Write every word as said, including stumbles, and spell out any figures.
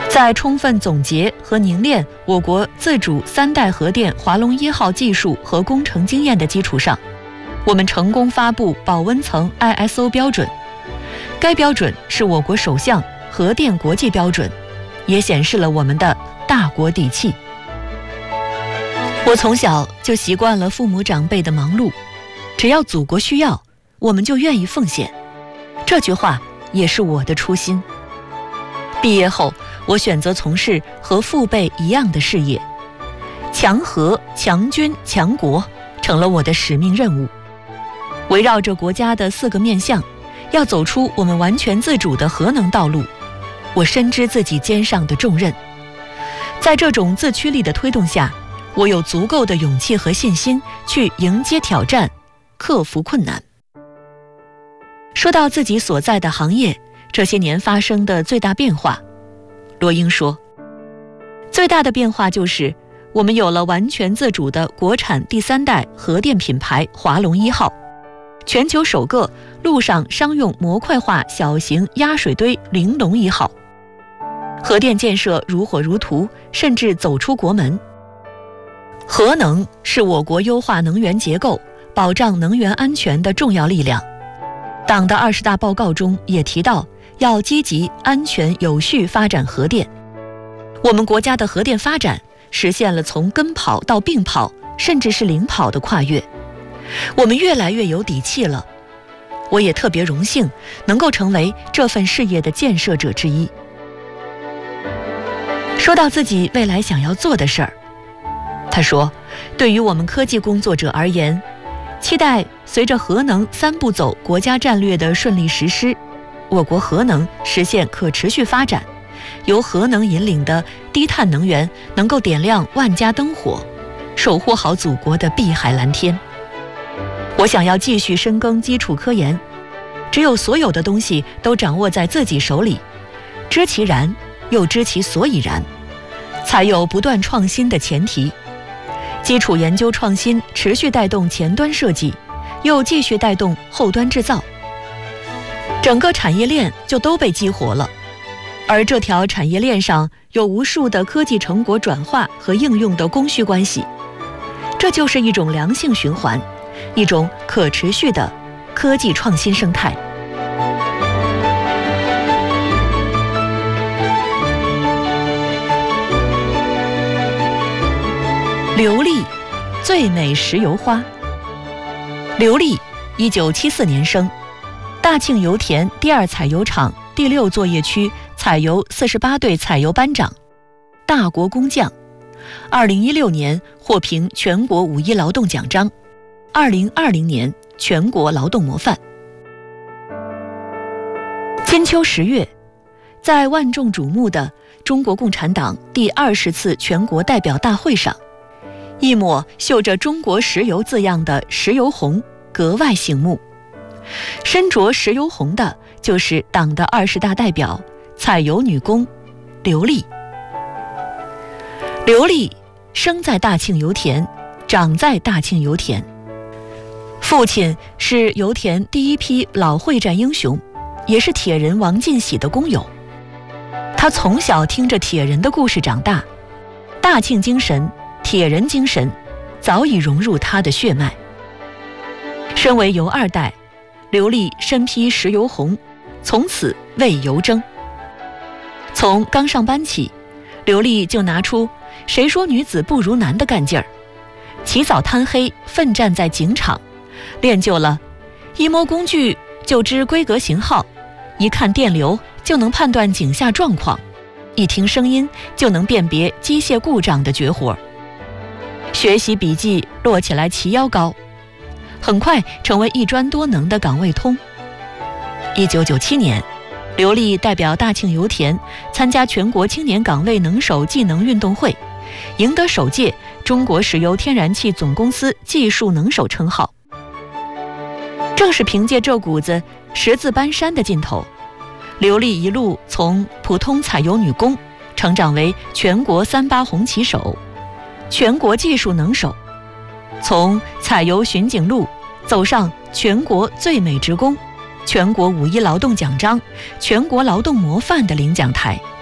在充分总结和凝练我国自主三代核电华龙一号技术和工程经验的基础上，我们成功发布保温层 I S O 标准。该标准是我国首项核电国际标准，也显示了我们的大国底气。我从小就习惯了父母长辈的忙碌，只要祖国需要，我们就愿意奉献。这句话也是我的初心。毕业后，我选择从事和父辈一样的事业，强核、强军、强国成了我的使命任务。围绕着国家的四个面向，要走出我们完全自主的核能道路，我深知自己肩上的重任。在这种自驱力的推动下，我有足够的勇气和信心去迎接挑战，克服困难。说到自己所在的行业这些年发生的最大变化，罗英说，最大的变化就是我们有了完全自主的国产第三代核电品牌华龙一号，全球首个陆上商用模块化小型压水堆玲珑一号。核电建设如火如荼，甚至走出国门。核能是我国优化能源结构、保障能源安全的重要力量。党的二十大报告中也提到，要积极、安全、有序发展核电。我们国家的核电发展实现了从跟跑到并跑，甚至是领跑的跨越。我们越来越有底气了。我也特别荣幸能够成为这份事业的建设者之一。说到自己未来想要做的事儿，他说，对于我们科技工作者而言，期待随着核能三步走国家战略的顺利实施，我国核能实现可持续发展，由核能引领的低碳能源能够点亮万家灯火，守护好祖国的碧海蓝天。我想要继续深耕基础科研，只有所有的东西都掌握在自己手里，知其然又知其所以然，才有不断创新的前提。基础研究创新持续带动前端设计，又继续带动后端制造，整个产业链就都被激活了。而这条产业链上有无数的科技成果转化和应用的供需关系，这就是一种良性循环，一种可持续的科技创新生态。刘丽，最美石油花。刘丽，一九七四年生，大庆油田第二采油厂第六作业区采油四十八队采油班长，大国工匠。二零一六年获评全国五一劳动奖章，二零二零年全国劳动模范。金秋十月，在万众瞩目的中国共产党第二十次全国代表大会上，一抹绣着中国石油字样的石油红格外醒目。身着石油红的就是党的二十大代表采油女工刘丽。刘丽生在大庆油田，长在大庆油田，父亲是油田第一批老会战英雄，也是铁人王进喜的工友。他从小听着铁人的故事长大，大庆精神、铁人精神早已融入他的血脉。身为油二代，刘丽身披石油红，从此为油争。从刚上班起，刘丽就拿出谁说女子不如男的干劲儿，起早贪黑奋战在井场，练就了一摸工具就知规格型号，一看电流就能判断井下状况，一听声音就能辨别机械故障的绝活。学习笔记摞起来齐腰高，很快成为一专多能的岗位通。一九九七年，刘丽代表大庆油田参加全国青年岗位能手技能运动会，赢得首届中国石油天然气总公司技术能手称号。正是凭借这股子识字搬山的劲头，刘丽一路从普通采油女工成长为全国三八红旗手、全国技术能手，从采油巡警路走上全国最美职工、全国五一劳动奖章、全国劳动模范的领奖台。